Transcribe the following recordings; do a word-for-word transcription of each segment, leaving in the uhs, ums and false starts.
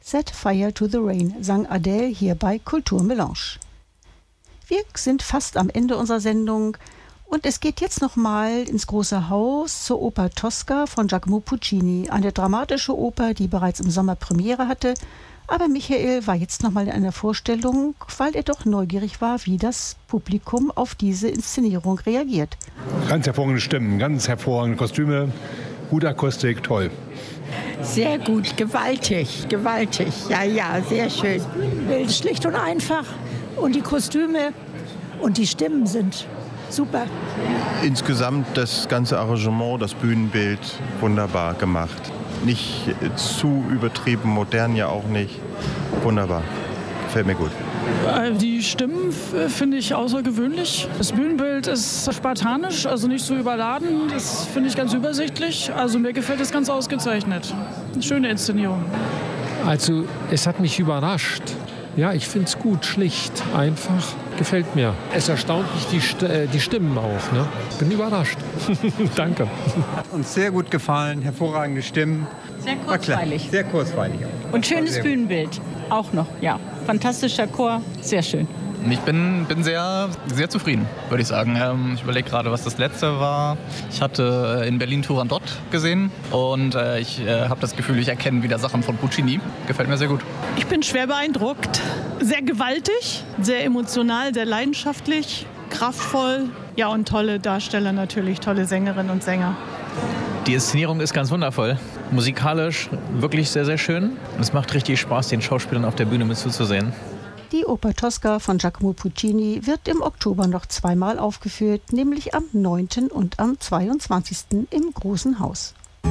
Set Fire to the Rain sang Adele hier bei Kulturmelange. Wir sind fast am Ende unserer Sendung und es geht jetzt nochmal ins Große Haus zur Oper Tosca von Giacomo Puccini, eine dramatische Oper, die bereits im Sommer Premiere hatte. Aber Michael war jetzt nochmal in einer Vorstellung, weil er doch neugierig war, wie das Publikum auf diese Inszenierung reagiert. Ganz hervorragende Stimmen, ganz hervorragende Kostüme, gute Akustik, toll. Sehr gut, gewaltig, gewaltig. Ja, ja, sehr schön. Das Bühnenbild schlicht und einfach und die Kostüme und die Stimmen sind super. Insgesamt das ganze Arrangement, das Bühnenbild wunderbar gemacht. Nicht zu übertrieben, modern ja auch nicht. Wunderbar, gefällt mir gut. Die Stimmen finde ich außergewöhnlich. Das Bühnenbild ist spartanisch, also nicht so überladen. Das finde ich ganz übersichtlich. Also mir gefällt es ganz ausgezeichnet. Eine schöne Inszenierung. Also es hat mich überrascht. Ja, ich finde es gut, schlicht, einfach, gefällt mir. Es erstaunt mich die, St- äh, die Stimmen auch. Ne? Bin überrascht. Danke. Hat uns sehr gut gefallen, hervorragende Stimmen. Sehr kurzweilig. Sehr kurzweilig. Und schönes Bühnenbild auch noch, ja. Fantastischer Chor, sehr schön. Ich bin, bin sehr, sehr zufrieden, würde ich sagen. Ähm, ich überlege gerade, was das letzte war. Ich hatte in Berlin Turandot gesehen und äh, ich äh, habe das Gefühl, ich erkenne wieder Sachen von Puccini. Gefällt mir sehr gut. Ich bin schwer beeindruckt. Sehr gewaltig, sehr emotional, sehr leidenschaftlich, kraftvoll. Ja, und tolle Darsteller natürlich, tolle Sängerinnen und Sänger. Die Inszenierung ist ganz wundervoll. Musikalisch wirklich sehr, sehr schön. Und es macht richtig Spaß, den Schauspielern auf der Bühne mit zuzusehen. Die Oper Tosca von Giacomo Puccini wird im Oktober noch zweimal aufgeführt, nämlich am neunten und am zweiundzwanzigsten im Großen Haus.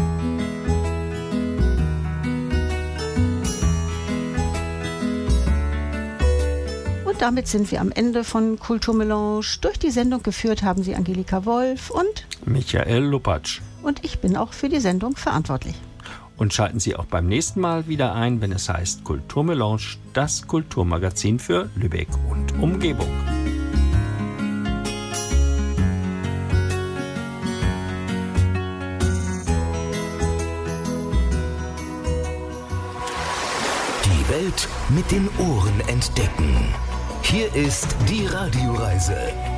Und damit sind wir am Ende von Kulturmelange. Durch die Sendung geführt haben sie Angelika Wolf und Michael Lupatsch. Und ich bin auch für die Sendung verantwortlich. Und schalten Sie auch beim nächsten Mal wieder ein, wenn es heißt Kulturmelange, das Kulturmagazin für Lübeck und Umgebung. Die Welt mit den Ohren entdecken. Hier ist die Radioreise.